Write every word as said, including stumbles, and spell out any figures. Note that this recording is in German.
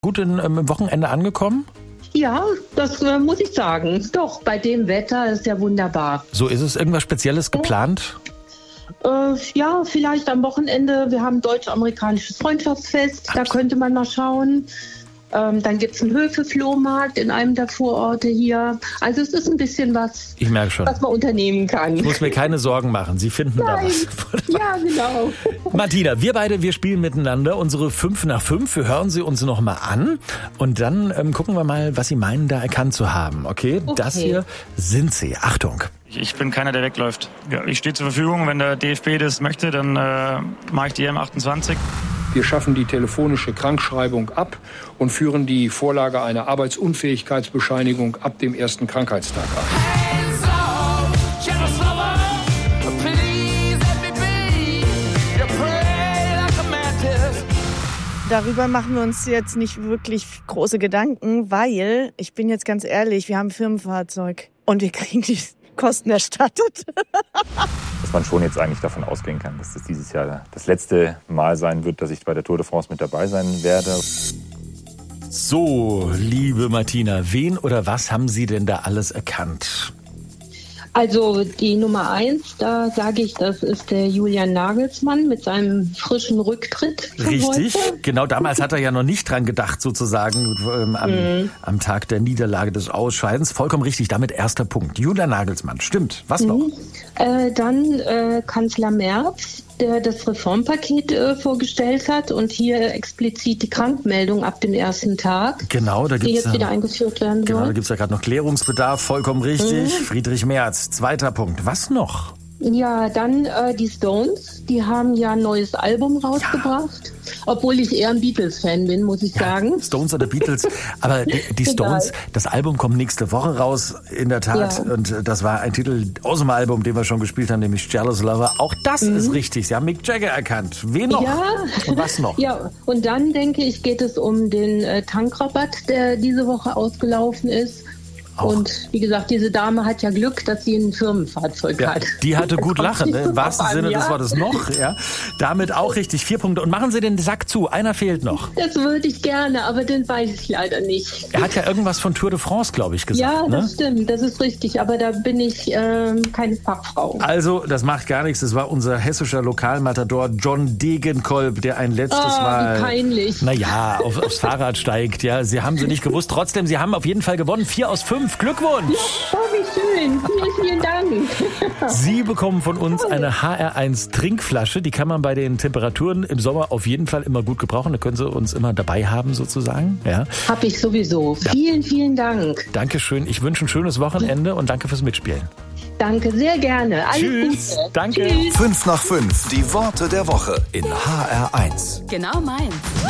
Gut im ähm, Wochenende angekommen? Ja, das äh, muss ich sagen. Doch, bei dem Wetter ist ja wunderbar. So ist es. Irgendwas Spezielles geplant? Äh, ja, vielleicht am Wochenende. Wir haben deutsch-amerikanisches Freundschaftsfest. Da könnte man mal schauen. Ähm, dann gibt es einen Höfe-Flohmarkt in einem der Vororte hier. Also es ist ein bisschen was, ich merke schon, was man unternehmen kann. Ich muss mir keine Sorgen machen. Sie finden Nein. da was. Ja, genau. Martina, wir beide, wir spielen miteinander unsere fünf nach fünf. Wir hören sie uns noch mal an und dann ähm, gucken wir mal, was Sie meinen, da erkannt zu haben. Okay? Okay. Das hier sind Sie. Achtung. Ich bin keiner, der wegläuft. Ja, ich stehe zur Verfügung. Wenn der D F B das möchte, dann äh, mache ich die E M achtundzwanzig. Wir schaffen die telefonische Krankschreibung ab und führen die Vorlage einer Arbeitsunfähigkeitsbescheinigung ab dem ersten Krankheitstag ein. Darüber machen wir uns jetzt nicht wirklich große Gedanken, weil, ich bin jetzt ganz ehrlich, wir haben ein Firmenfahrzeug und wir kriegen die Kosten erstattet. Dass man schon jetzt eigentlich davon ausgehen kann, dass das dieses Jahr das letzte Mal sein wird, dass ich bei der Tour de France mit dabei sein werde. So, liebe Martina, wen oder was haben Sie denn da alles erkannt? Also die Nummer eins, da sage ich, das ist der Julian Nagelsmann mit seinem frischen Rücktritt. Richtig, heute. Genau, damals hat er ja noch nicht dran gedacht, sozusagen, ähm, am, mhm. am Tag der Niederlage des Ausscheidens. Vollkommen richtig, damit erster Punkt. Julian Nagelsmann, stimmt. Was noch? Mhm. Äh, dann äh, Kanzler Merz, der das Reformpaket äh, vorgestellt hat und hier explizit die Krankmeldung ab dem ersten Tag, genau, da die gibt's, jetzt wieder eingeführt werden genau, soll. Da gibt es ja gerade noch Klärungsbedarf, vollkommen richtig. Mhm. Friedrich Merz, zweiter Punkt. Was noch? Ja, dann äh, die Stones, die haben ja ein neues Album rausgebracht, ja. Obwohl ich eher ein Beatles-Fan bin, muss ich ja, sagen. Stones oder Beatles, aber die, die Stones, das Album kommt nächste Woche raus, in der Tat, ja. Und das war ein Titel aus dem Album, den wir schon gespielt haben, nämlich Jealous Lover. Auch das mhm. ist richtig, Sie haben Mick Jagger erkannt. Wen noch? Ja. Und was noch? Ja, und dann denke ich, geht es um den äh, Tankrabatt, der diese Woche ausgelaufen ist. Auch. Und wie gesagt, diese Dame hat ja Glück, dass sie ein Firmenfahrzeug ja, hat. Die hatte gut lachen, ne? Im wahrsten an, Sinne ja? des Wortes noch. Ja. Damit auch richtig, vier Punkte. Und machen Sie den Sack zu, einer fehlt noch. Das würde ich gerne, aber den weiß ich leider nicht. Er hat ja irgendwas von Tour de France, glaube ich, gesagt. Ja, das ne? stimmt, das ist richtig, aber da bin ich ähm, keine Fachfrau. Also, das macht gar nichts. Das war unser hessischer Lokalmatador John Degenkolb, der ein letztes oh, Mal... wie peinlich. Naja, auf, aufs Fahrrad steigt. Ja, Sie haben sie nicht gewusst. Trotzdem, Sie haben auf jeden Fall gewonnen. Vier aus fünf. Glückwunsch. Ja, oh, wie schön. Vielen, vielen Dank. Sie bekommen von uns eine H R eins Trinkflasche. Die kann man bei den Temperaturen im Sommer auf jeden Fall immer gut gebrauchen. Da können Sie uns immer dabei haben, sozusagen. Ja. Hab ich sowieso. Ja. Vielen, vielen Dank. Dankeschön. Ich wünsche ein schönes Wochenende und danke fürs Mitspielen. Danke, sehr gerne. Alles Tschüss. Gute. Danke. Tschüss. fünf nach fünf. Die Worte der Woche in H R eins. Genau meins.